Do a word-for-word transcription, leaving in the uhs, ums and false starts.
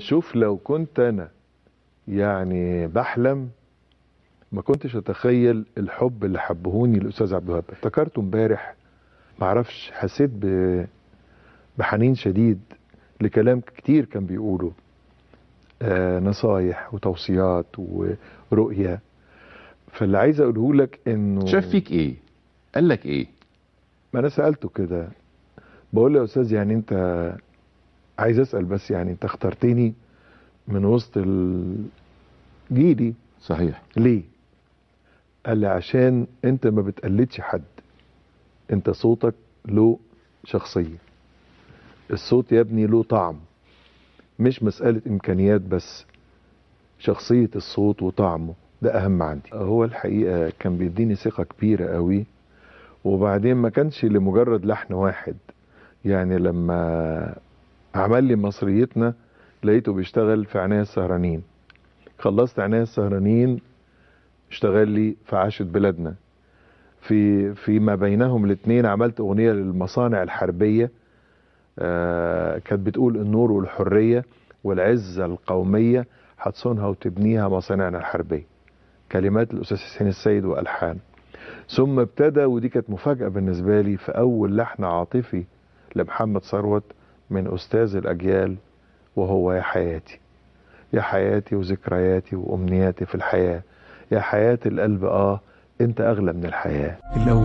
شوف لو كنت انا يعني بحلم ما كنتش اتخيل الحب اللي حبهوني الاستاذ عبد الوهاب. افتكرته امبارح، معرفش، حسيت ب... بحنين شديد لكلام كتير كان بيقوله، آه نصايح وتوصيات ورؤية. فاللي عايز اقوله لك انه شاف فيك ايه؟ قال لك ايه؟ ما انا سألته كده، بقول له يا استاذ يعني انت، عايز اسأل بس، يعني انت اخترتني من وسط جيلي صحيح. ليه؟ قال لي عشان انت ما بتقلدش حد، انت صوتك له شخصية. الصوت يا ابني له طعم، مش مسألة امكانيات بس، شخصية الصوت وطعمه ده اهم عندي. هو الحقيقة كان بيديني ثقة كبيرة قوي، وبعدين ما كانش لمجرد لحن واحد. يعني لما عمل لي مصريتنا لقيته بيشتغل في عناية السهرانين، خلصت عناية السهرانين اشتغل لي في عاشت بلادنا. في فيما بينهم الاثنين عملت اغنية للمصانع الحربية، آه كانت بتقول النور والحرية والعزة القومية هتصونها وتبنيها مصانعنا الحربية، كلمات الأستاذ حسين السيد وألحان. ثم ابتدى، ودي كانت مفاجأة بالنسبة لي، في أول لحن عاطفي لمحمد ثروت من أستاذ الأجيال، وهو يا حياتي، يا حياتي وذكرياتي وأمنياتي في الحياة، يا حياة القلب آه أنت أغلى من الحياة.